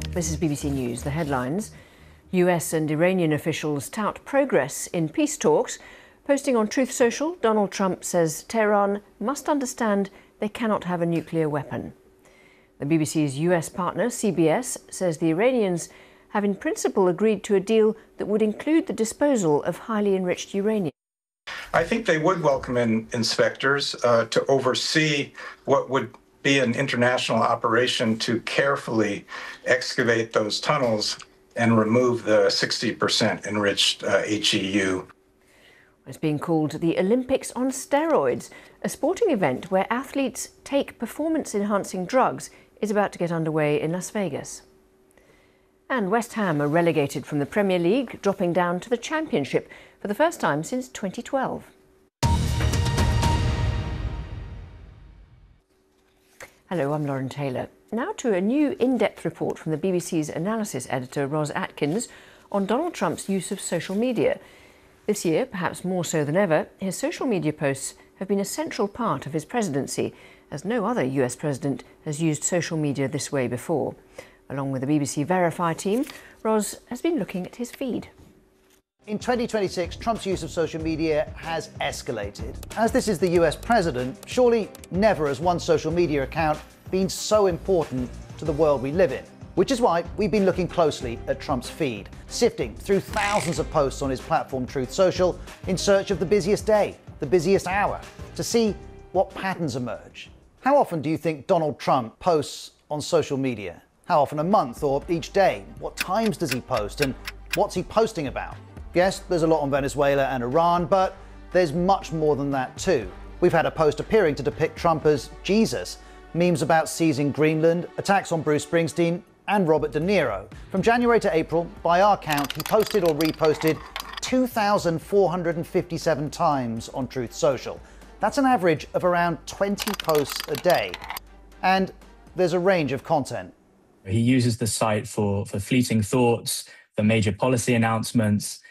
This is BBC News. The headlines. US and Iranian officials tout progress in peace talks. Posting on Truth Social, Donald Trump says Tehran must understand they cannot have a nuclear weapon. The BBC's US partner, CBS, says the Iranians have in principle agreed to a deal that would include the disposal of highly enriched uranium. I think they would welcome in inspectors to oversee what would be an international operation to carefully excavate those tunnels and remove the 60% enriched HEU. It's being called the Olympics on steroids. A sporting event where athletes take performance-enhancing drugs is about to get underway in Las Vegas. And West Ham are relegated from the Premier League, dropping down to the Championship for the first time since 2012. Hello, I'm Lauren Taylor. Now to a new in-depth report from the BBC's analysis editor, Ros Atkins, on Donald Trump's use of social media. This year, perhaps more so than ever, his social media posts have been a central part of his presidency, as no other US president has used social media this way before. Along with the BBC Verify team, Ros has been looking at his feed. In 2026, Trump's use of social media has escalated. As this is the US president, surely never has one social media account been so important to the world we live in. Which is why we've been looking closely at Trump's feed, sifting through thousands of posts on his platform Truth Social in search of the busiest day, the busiest hour, to see what patterns emerge. How often do you think Donald Trump posts on social media? How often a month or each day? What times does he post and what's he posting about? Yes, there's a lot on Venezuela and Iran, but there's much more than that too. We've had a post appearing to depict Trump as Jesus, memes about seizing Greenland, attacks on Bruce Springsteen and Robert De Niro. From January to April, by our count, he posted or reposted 2,457 times on Truth Social. That's an average of around 20 posts a day. And there's a range of content. He uses the site for fleeting thoughts, for major policy announcements,